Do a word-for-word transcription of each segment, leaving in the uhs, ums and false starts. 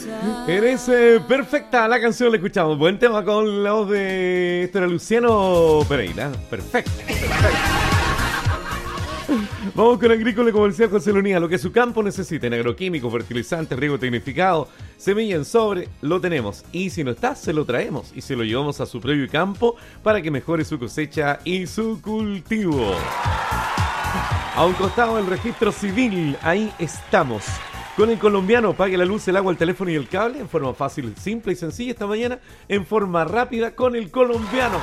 Eres eh, perfecta, la canción la escuchamos. Buen tema con la voz de... Esto era Luciano Pereira. Perfecto, perfecto. Vamos con Agrícola y Comercial José Lunía. Lo que su campo necesita en agroquímicos, fertilizantes, riego tecnificado, semilla en sobre, lo tenemos. Y si no está, se lo traemos y se lo llevamos a su previo campo para que mejore su cosecha y su cultivo. A un costado del registro civil, ahí estamos. Con el colombiano, pague la luz, el agua, el teléfono y el cable en forma fácil, simple y sencilla esta mañana, en forma rápida con el colombiano.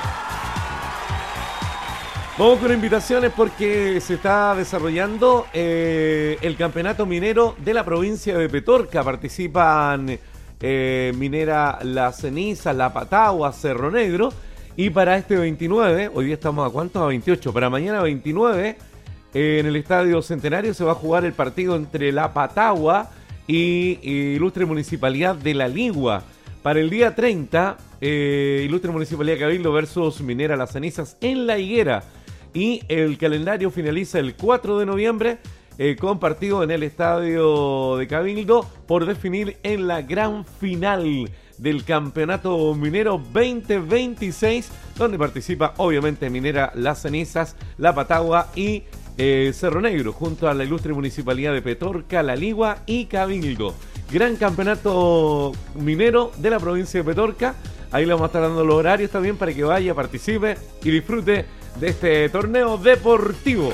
Vamos con invitaciones porque se está desarrollando eh, el campeonato minero de la provincia de Petorca. Participan eh, Minera La Ceniza, La Patagua, Cerro Negro. Y para este veintinueve, hoy día estamos a cuántos, a veintiocho, para mañana veintinueve... En el Estadio Centenario se va a jugar el partido entre La Patagua y, y Ilustre Municipalidad de La Ligua. Para el día treinta, eh, Ilustre Municipalidad de Cabildo versus Minera Las Cenizas en La Higuera. Y el calendario finaliza el cuatro de noviembre eh, con partido en el Estadio de Cabildo por definir en la gran final del Campeonato Minero veinte veintiséis, donde participa obviamente Minera Las Cenizas, La Patagua y Eh, Cerro Negro, junto a la Ilustre Municipalidad de Petorca, La Ligua y Cabildo. Gran campeonato minero de la provincia de Petorca. Ahí le vamos a estar dando los horarios también para que vaya, participe y disfrute de este torneo deportivo.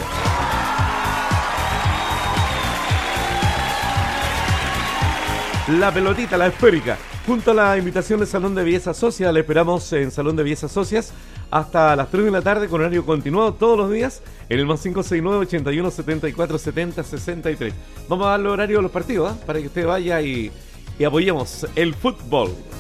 La pelotita, la esférica. Junto a la invitación del Salón de Belleza Socias, le esperamos en Salón de Belleza Socias hasta las tres de la tarde con horario continuado todos los días en el más cinco seis nueve, ochenta y uno, setenta y cuatro, setenta, sesenta y tres. Vamos a darle horario a los partidos, ¿eh? Para que usted vaya y, y apoyemos el fútbol.